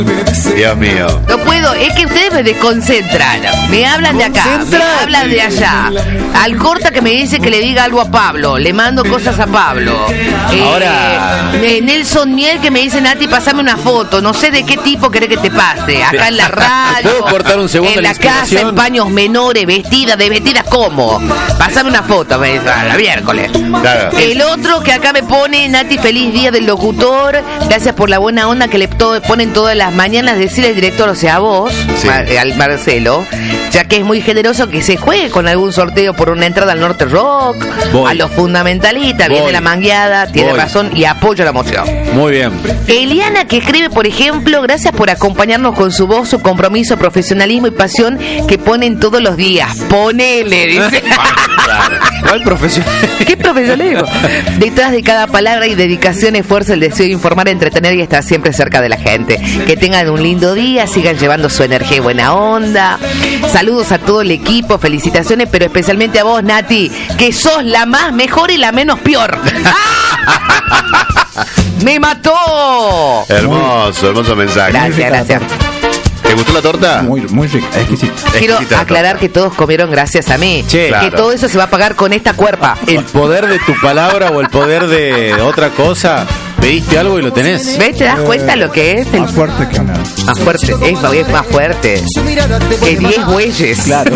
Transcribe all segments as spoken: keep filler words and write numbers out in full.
Dios mío. No puedo, es que ustedes me desconcentran. Me hablan de acá, me hablan de allá. Al corta que me dice que le diga algo a Pablo, le mando cosas a Pablo. Eh, Ahora. eh, Nelson Miel que me dice, Nati, pasame una foto. No sé de qué tipo querés que te pase. Acá en la radio. ¿Puedo cortar un segundo en la la casa, inspiración? en paños menores, vestida, de vestidas como. Pasame una foto, me dice, a la miércoles. Claro. El otro que acá me pone, Nati, feliz día del locutor. Gracias por la buena onda que le to- ponen todas las mañanas. Decirle al director, o sea, a vos, Sí. Mar- al Marcelo, ya que es muy generoso, que se juegue con algún sorteo por una entrada al Norte Rock. Voy. A los fundamentalistas, Voy. viene la mangueada, tiene Voy. razón y apoyo la moción. Muy bien. Eliana, que escribe, por ejemplo, gracias por acompañarnos con su voz, su compromiso, profesionalismo y pasión que ponen todos los días. Ponele, dice. ¿Cuál profesión? ¿Qué profesionalismo? Detrás de cada palabra y dedicación, esfuerzo, el deseo de informar, entretener y estar siempre cerca de la gente. Que tengan un lindo día, sigan llevando su energía y buena onda. Saludos a todo el equipo, felicitaciones, pero especialmente a vos, Nati, que sos la más mejor y la menos peor. ¡Me mató! Hermoso, hermoso mensaje. Gracias, gracias. ¿Te gustó la torta? Muy, muy rica, exquisita. Quiero Exquisita la aclarar torta. que todos comieron gracias a mí. Che, que claro. todo eso se va a pagar con esta cuerpa. El poder de tu palabra o el poder de otra cosa, pediste algo y lo tenés. ¿Ves? ¿Te das cuenta lo que es? El Más fuerte que una. más fuerte, es, es más fuerte que diez bueyes. Claro.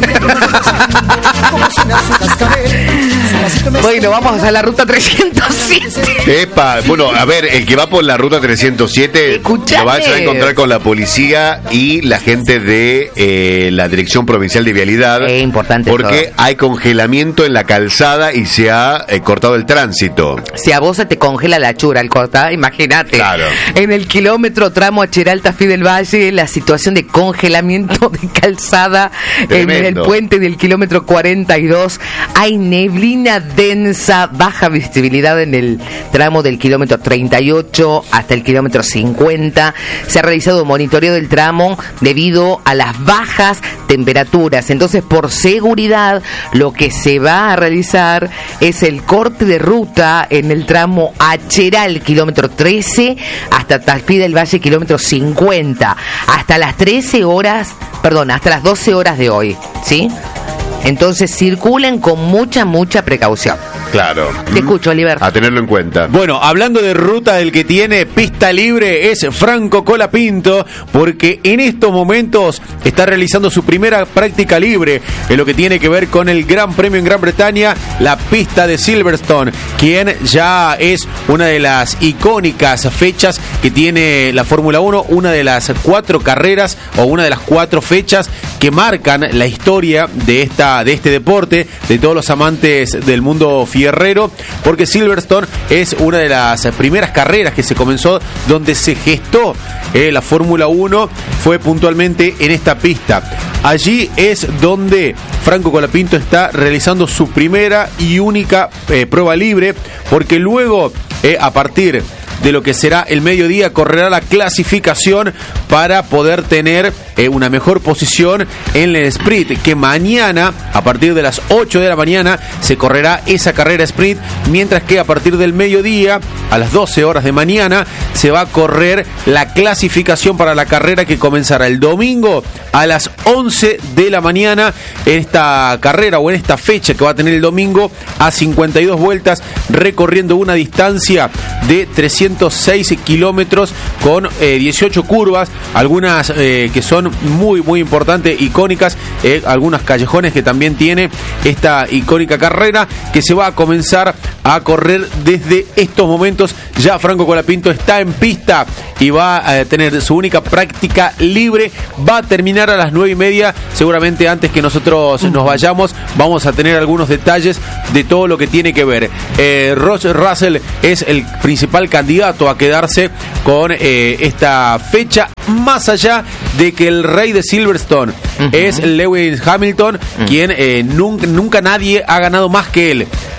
Bueno, vamos a la ruta trescientos siete. Epa, bueno, a ver, el que va por la ruta trescientos siete Escuchame. lo va a encontrar con la policía y la gente de eh, la Dirección Provincial de Vialidad. Es importante porque todo. hay congelamiento en la calzada y se ha eh, cortado el tránsito. Si a vos se te congela la chura al cortar, imagínate. Claro. En el kilómetro tramo a Cheralta Tafí del Valle, la situación de congelamiento de calzada en el Tremendo. puente del kilómetro cuarenta y dos. Hay neblina densa, baja visibilidad en el tramo del kilómetro treinta y ocho hasta el kilómetro cincuenta. Se ha realizado un monitoreo del tramo debido a las bajas temperaturas. Entonces, por seguridad, lo que se va a realizar es el corte de ruta en el tramo Acheral, kilómetro trece, hasta Tafí del Valle, kilómetro cincuenta, hasta las trece horas, perdón, hasta las doce horas de hoy, ¿sí? Entonces circulen con mucha, mucha precaución. Claro. Te escucho, Oliver. A tenerlo en cuenta. Bueno, hablando de ruta, el que tiene pista libre es Franco Colapinto, porque en estos momentos está realizando su primera práctica libre en lo que tiene que ver con el Gran Premio en Gran Bretaña, la pista de Silverstone, quien ya es una de las icónicas fechas que tiene la Fórmula uno, una de las cuatro carreras o una de las cuatro fechas que marcan la historia de esta de este deporte, de todos los amantes del mundo fierrero, porque Silverstone es una de las primeras carreras que se comenzó donde se gestó eh, la Fórmula uno, fue puntualmente en esta pista. Allí es donde Franco Colapinto está realizando su primera y única eh, prueba libre, porque luego eh, a partir de lo que será el mediodía correrá la clasificación para poder tener eh, una mejor posición en el sprint, que mañana a partir de las ocho de la mañana se correrá esa carrera sprint, mientras que a partir del mediodía a las doce horas de mañana se va a correr la clasificación para la carrera que comenzará el domingo a las once de la mañana. Esta carrera o en esta fecha que va a tener el domingo a cincuenta y dos vueltas, recorriendo una distancia de trescientos seis kilómetros con eh, dieciocho curvas, algunas eh, que son muy muy importantes, icónicas, eh, algunos callejones que también tiene esta icónica carrera, que se va a comenzar a correr desde estos momentos. Ya Franco Colapinto está en pista y va a tener su única práctica libre, va a terminar a las nueve y media, seguramente antes que nosotros nos vayamos vamos a tener algunos detalles de todo lo que tiene que ver. eh, Ross Russell es el principal candidato a quedarse con eh, esta fecha, más allá de que el rey de Silverstone uh-huh. es Lewis Hamilton, uh-huh. quien eh, nunca, nunca nadie ha ganado más que él.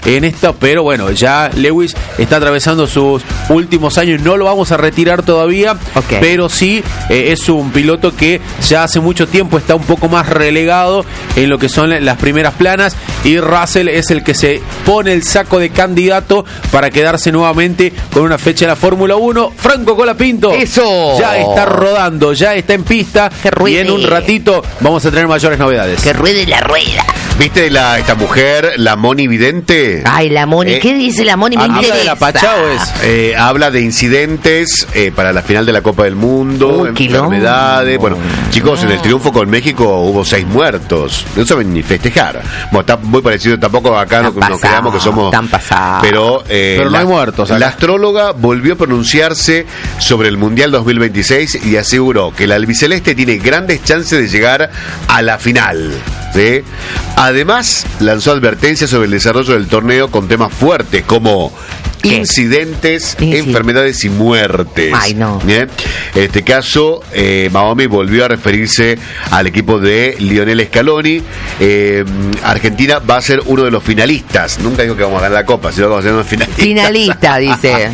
en esto, pero bueno, ya Lewis está atravesando sus últimos años, no lo vamos a retirar todavía, okay. pero sí eh, es un piloto que ya hace mucho tiempo está un poco más relegado en lo que son las primeras planas, y Russell es el que se pone el saco de candidato para quedarse nuevamente con una fecha en la Fórmula uno. Franco Colapinto ¡eso! Ya está rodando, ya está en pista, y en un ratito vamos a tener mayores novedades. Que ruede la rueda. ¿Viste la, esta mujer, la Moni Vidente? Ay, la Moni, Eh, ¿qué dice la Moni? Me ¿Habla interesa. de la Pachao es? Eh, habla de incidentes eh, para la final de la Copa del Mundo, Uy, enfermedades. quilombo. Bueno, chicos, en el triunfo con México hubo seis muertos. No saben ni festejar. Bueno, está muy parecido, tampoco acá no, Están nos creamos que pasados, somos. están pasados. Pero, eh, Pero no la, hay muertos acá. La astróloga volvió a pronunciarse sobre el Mundial dos mil veintiséis y aseguró que la albiceleste tiene grandes chances de llegar a la final. ¿Sí? Además, lanzó advertencias sobre el desarrollo del torneo con temas fuertes como ¿qué? Incidentes, Inci- enfermedades y muertes. Ay, no. Bien. En este caso, eh, Mahomes volvió a referirse al equipo de Lionel Scaloni. Eh, Argentina va a ser uno de los finalistas. Nunca digo que vamos a ganar la Copa, sino que vamos a ser unos finalistas. Finalista, dice.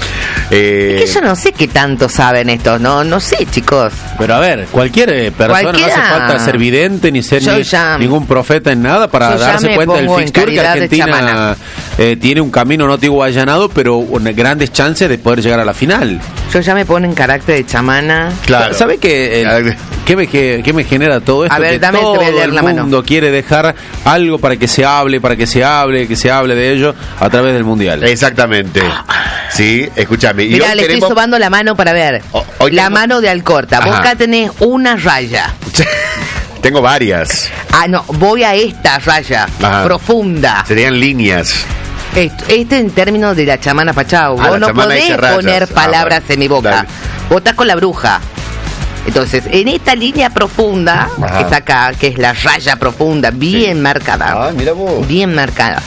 Eh, Es que yo no sé qué tanto saben estos, no, no sé, chicos. Pero a ver, cualquier eh, persona, Cualquiera. no hace falta ser vidente ni ser Yo ni- ya- ningún profeta en nada para yo ya darse me cuenta del pongo en fixture que calidad de Argentina chamana. eh, tiene un camino no digo allanado, pero una- grandes chances de poder llegar a la final. Yo ya me pongo en carácter de chamana. Claro. ¿Sabe qué, eh, qué, me, qué, qué me genera todo esto? A ver, que dame, te todo voy a leer el la mano. mundo quiere dejar algo para que se hable, para que se hable, que se hable de ello a través del Mundial. Exactamente. Sí, escúchame. Y Mira, hoy le tenemos- estoy sobando la mano para ver. O- hoy la tenemos- mano de Alcorta. Vos Ajá. acá tenés una raya. Tengo varias. Ah, no, voy a esta raya Ajá. profunda. Serían líneas. Esto, este en términos de la chamana Pachau. Ah, Vos la no chamana podés dice rayas. poner Ah, palabras bueno. en mi boca. Dale. Vos estás con la bruja. Entonces, en esta línea profunda, Ajá. que está acá, que es la raya profunda, bien Sí. marcada. Ah, mira vos. Bien marcada.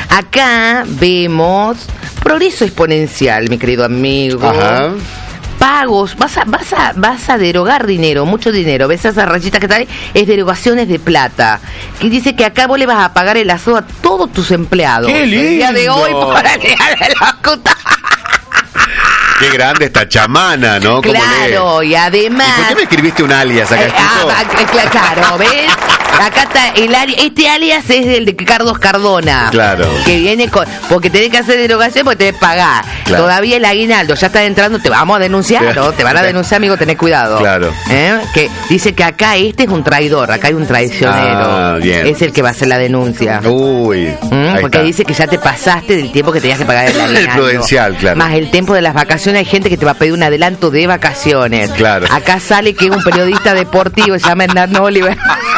Acá vemos progreso exponencial, mi querido amigo. Ajá. Pagos, vas a, vas a, vas a derogar dinero, mucho dinero. ¿Ves esa rayita que está ahí? Es derogaciones de plata. Que dice que acá vos le vas a pagar el asado a todos tus empleados. ¡Qué El día de lindo! hoy para el día de la puta. Qué grande esta chamana, ¿no? ¿Cómo Claro, lee? y además. ¿Y por qué me escribiste un alias acá? Eh, ah, chico? va, cl- claro, ¿ves? Acá está el alias. Este alias es el de Carlos Cardona. Claro. Que viene con. Porque tenés que hacer derogación porque tenés que pagar. Claro. Todavía el aguinaldo ya está entrando. Te vamos a denunciar, ¿no? Te van a denunciar, amigo, tenés cuidado. Claro. ¿Eh? Que dice que acá este es un traidor. Acá hay un traicionero. Ah, bien. Es el que va a hacer la denuncia. Uy. ¿Mm? ahí Porque está. dice que ya te pasaste del tiempo que tenías que pagar el aguinaldo. prudencial, claro. Más el tiempo de las vacaciones, hay gente que te va a pedir un adelanto de vacaciones. Claro. Acá sale que es un periodista deportivo, se llama Hernán Oliver.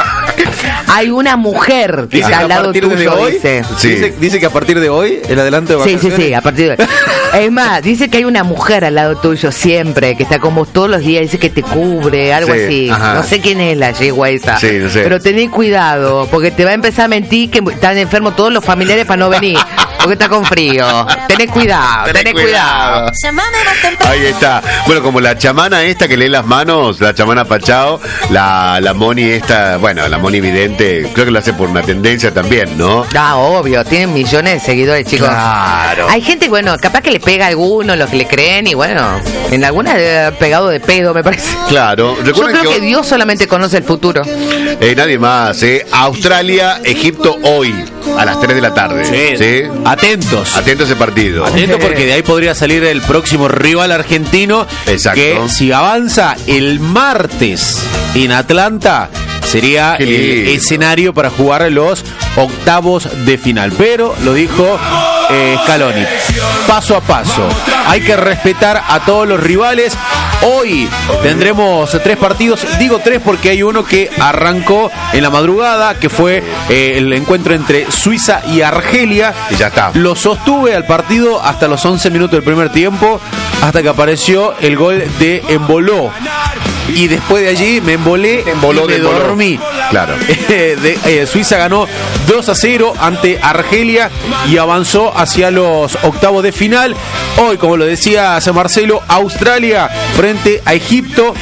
Hay una mujer que Dice está que al a lado partir tuyo, de hoy, dice. Sí. dice, dice que a partir de hoy el adelanto de Sí, sí, vacaciones. sí, a partir de... Es más, dice que hay una mujer al lado tuyo siempre, que está con vos todos los días, dice que te cubre, algo Sí, así. ajá. No sé quién es la yegua esa. Sí, no sé. Pero tenés cuidado, porque te va a empezar a mentir que están enfermos todos los familiares para no venir, porque está con frío. Tenés cuidado, tenés, Tenés cuidado. Ahí está. Bueno, como la chamana esta que lee las manos, la chamana Pachao, la, la Moni esta, bueno, la Moni Vidente, creo que lo hace por una tendencia también, ¿no? Ah, obvio, tienen millones de seguidores, chicos. Claro. Hay gente, bueno, capaz que le pega a algunos, los que le creen, y bueno, en algunas debe haber pegado de pedo, me parece. Claro. Yo Recuerden creo que hoy- Dios solamente conoce el futuro. eh, nadie más, ¿eh? Australia, Egipto hoy, a las tres de la tarde. Sí. ¿Sí? Atentos. Atento a ese partido. Atento porque de ahí podría salir el próximo rival argentino. Exacto. Que si avanza el martes en Atlanta, sería Qué el lindo. escenario para jugar los octavos de final. Pero lo dijo eh, Scaloni, paso a paso. Hay que respetar a todos los rivales. Hoy tendremos tres partidos. Digo tres porque hay uno que arrancó en la madrugada, que fue eh, el encuentro entre Suiza y Argelia. Y ya está. Lo sostuve al partido hasta los once minutos del primer tiempo, hasta que apareció el gol de Emboló. Y después de allí me embolé Emboló y me de emboló. dormí. Claro. De- eh, Suiza ganó dos a cero ante Argelia y avanzó hacia los octavos de final. Hoy, como lo decía San Marcelo, Australia frente a Egipto.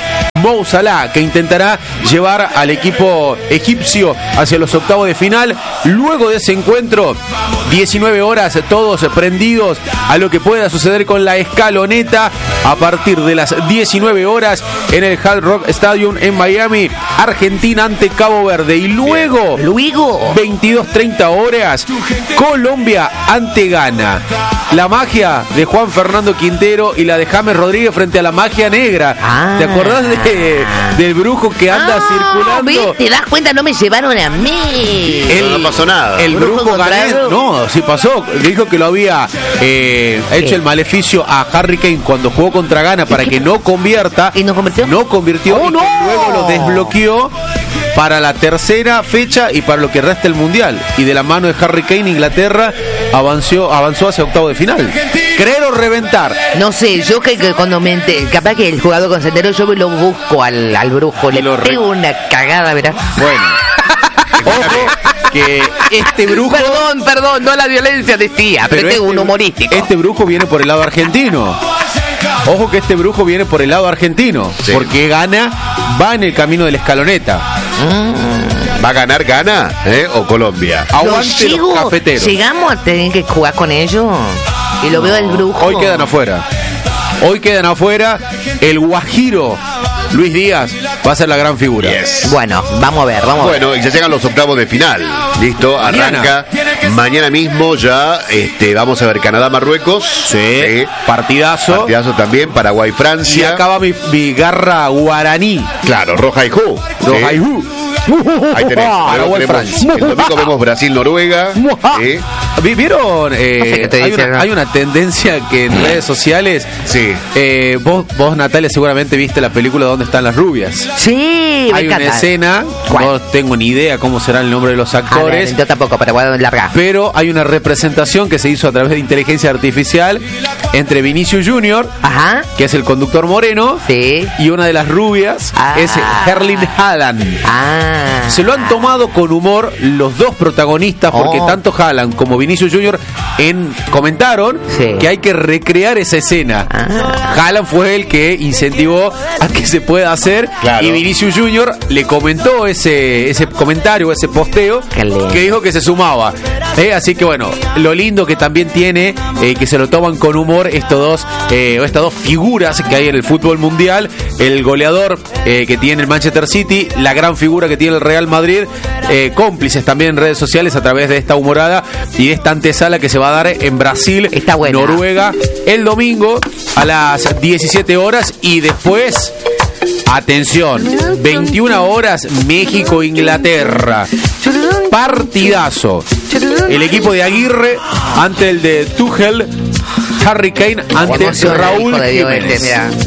Mo Salah, que intentará llevar al equipo egipcio hacia los octavos de final. Luego de ese encuentro, diecinueve horas, todos prendidos a lo que pueda suceder con la escaloneta a partir de las diecinueve horas en el Hard Rock Stadium en Miami, Argentina ante Cabo Verde. Y luego, luego veintidós treinta horas, Colombia ante Ghana. La magia de Juan Fernando Quintero y la de James Rodríguez frente a la magia negra. Ah. ¿Te acordás de, del brujo que anda ah, circulando? ¿Te das cuenta? No me llevaron a mí. El, no, no pasó nada. El brujo, brujo ganés, no, sí pasó. Dijo que lo había eh, hecho el maleficio a Harry Kane cuando jugó contra Ghana para que no convierta. ¿Y no convirtió? No convirtió oh, y no. que luego lo desbloqueó para la tercera fecha y para lo que resta el mundial. Y de la mano de Harry Kane, Inglaterra avanzó, avanzó hacia octavo de final. ¿Creer o reventar? No sé, yo que, que cuando me ente, capaz que el jugador consentero, yo me lo busco al, al brujo, le pego re... una cagada, ¿verdad? Bueno. Ojo que este brujo... Perdón, perdón, no a la violencia decía, pero, pero este, un humorístico. Este brujo viene por el lado argentino. Ojo que este brujo viene por el lado argentino, sí. Porque Ghana va en el camino de la escaloneta. Mm. ¿Va a ganar Ghana eh? o Colombia? Aguante los, los cafeteros. Llegamos a tener que jugar con ellos y lo no. veo el brujo. Hoy quedan afuera. Hoy quedan afuera el guajiro Luis Díaz va a ser la gran figura. Yes. Bueno, vamos a ver, vamos bueno, a ver. y ya llegan los octavos de final. Listo, arranca mañana, mañana mismo ya este, vamos a ver Canadá-Marruecos. Sí, eh, partidazo. Partidazo también, Paraguay-Francia. Y acaba mi, mi garra guaraní. Claro, Roja y Ju. Roja y Ju. Ahí tenemos, Paraguay, Francia. El domingo vemos Brasil-Noruega. ¿eh? ¿Vieron? Eh, no sé hay, una, hay una tendencia que en redes sociales. Sí. Eh, vos, vos, Natalia, seguramente viste la película ¿Dónde están las rubias? Sí, hay me una encanta. escena, ¿cuál? No tengo ni idea cómo será el nombre de los actores. Ver, yo tampoco, pero voy a largar. Pero hay una representación que se hizo a través de inteligencia artificial entre Vinicius Junior, Ajá. que es el conductor moreno, sí. y una de las rubias ah. es Erling Haaland. Ah. Se lo han tomado con humor los dos protagonistas porque oh. tanto Haaland como Vinicius Junior en, comentaron sí. que hay que recrear esa escena. Ah. Haaland fue el que incentivó a que se pueda hacer claro. y Vinicius Junior le comentó ese, ese comentario, ese posteo que dijo que se sumaba. Eh, así que bueno, lo lindo que también tiene eh, que se lo toman con humor estos dos eh, estas dos figuras que hay en el fútbol mundial, el goleador eh, que tiene el Manchester City, la gran figura que tiene el Real Madrid, eh, cómplices también en redes sociales a través de esta humorada y de esta antesala que se va a dar en Brasil, Noruega, el domingo a las diecisiete horas y después, atención, veintiuna horas México Inglaterra. Partidazo. El equipo de Aguirre ante el de Tuchel, Harry Kane ante Raúl Jiménez.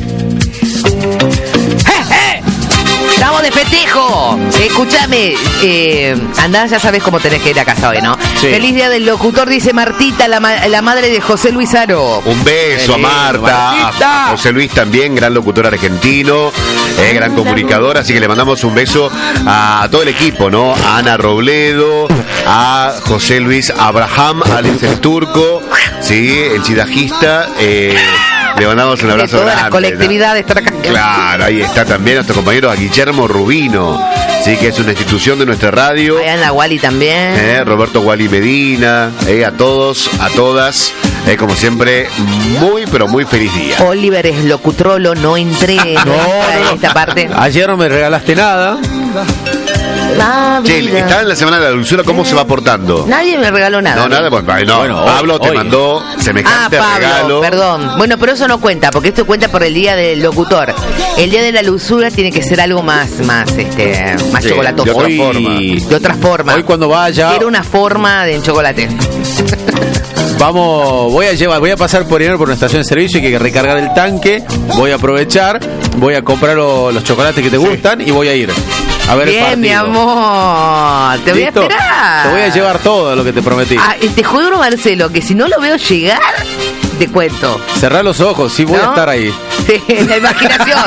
¡Estamos de festejo! Escúchame, eh, andá, ya sabes cómo tenés que ir a casa hoy, ¿no? Sí. Feliz día del locutor, dice Martita, la, ma- la madre de José Luis Aro. Un beso a Marta, a, a José Luis también, gran locutor argentino, eh, gran comunicador, así que le mandamos un beso a todo el equipo, ¿no? A Ana Robledo, a José Luis Abraham, Alex el Turco, sí, el chidajista, eh, le mandamos un abrazo de todas grande. las colectividades, ¿no? Claro, ahí está también nuestro compañero Guillermo Rubino, sí, que es una institución de nuestra radio. Ahí anda Wally también. Eh, Roberto Wally Medina, eh, a todos, a todas, eh, como siempre, muy pero muy feliz día. Oliver es locutrolo, no entré no, no, en no. esta parte. Ayer no me regalaste nada. Che, está en la semana de la dulzura, ¿cómo se va portando? Nadie me regaló nada. No, nada, pues, no. Bueno, Pablo hoy, te hoy. mandó semejante ah, Pablo, regalo. Perdón. Bueno, pero eso no cuenta, porque esto cuenta por el día del locutor. El día de la dulzura tiene que ser algo más, más, este, más Sí, chocolatoso. de otra Hoy- forma. De otra forma. Hoy cuando vaya Quiero una forma de chocolate. vamos, voy a llevar, voy a pasar por primero por una estación de servicio, hay que recargar el tanque, voy a aprovechar, voy a comprar lo- los chocolates que te gustan y voy a ir a ver el Bien, partido. mi amor. Te voy a ¿Listo? esperar. Te voy a llevar todo lo que te prometí. Ah, y te juro, Marcelo, que si no lo veo llegar, te cuento. Cerrá los ojos, sí voy ¿No? a estar ahí. Sí, la imaginación.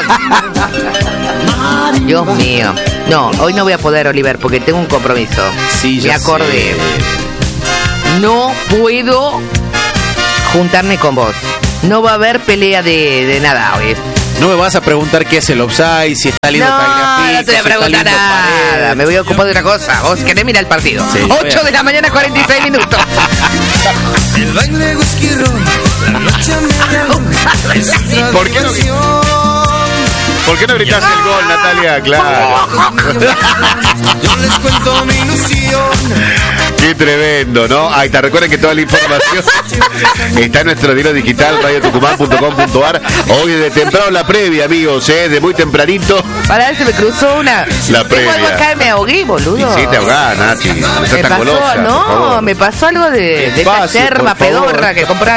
Dios mío. No, hoy no voy a poder, Oliver, porque tengo un compromiso. Sí, ya Me acordé. sé. No puedo juntarme con vos. No va a haber pelea de, de nada hoy. No me vas a preguntar qué es el offside, si está lindo No, Tagliafico, no te voy a si está preguntar lindo nada. Paredes. Me voy a ocupar de otra cosa. Vos querés mirar el partido. Sí, voy ocho a- de la mañana, cuarenta y seis minutos. El baile whisky ron, la noche media luna, es otra ¿Por qué no- diversión. ¿Por qué no gritas el gol, Natalia? Claro. Yo les cuento mi ilusión. Qué tremendo, ¿no? Ahí te recuerden que toda la información está en nuestro diario digital, radio tucumán punto com punto ar. Hoy desde temprano la previa, amigos, ¿eh? De muy tempranito. Para se me cruzó una. La Tengo previa. algo acá y me ahogué, boludo. Y sí, te ahogás, Nachi. No seas Me tan pasó, golosa, por no, favor. me pasó algo de, de esta Despacio, yerba por favor. pedorra que compraba